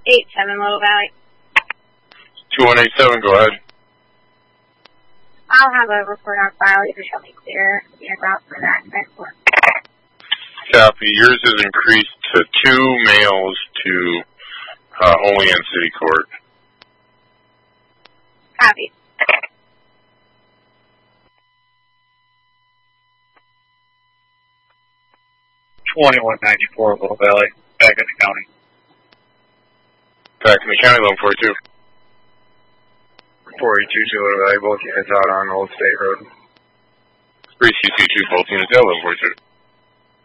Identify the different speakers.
Speaker 1: 87 Little Valley.
Speaker 2: 2187, go ahead.
Speaker 1: I'll have a report on file. You can show me clear the route for that next one.
Speaker 2: Copy. Yours has increased to 2 males to Holy Land City Court.
Speaker 1: Copy.
Speaker 3: $21.94 Little Valley, back in the county.
Speaker 2: Back in the county, 1142.
Speaker 3: 482 Little Valley, both units out on Old State Road.
Speaker 2: 3CC2, both units, 1142.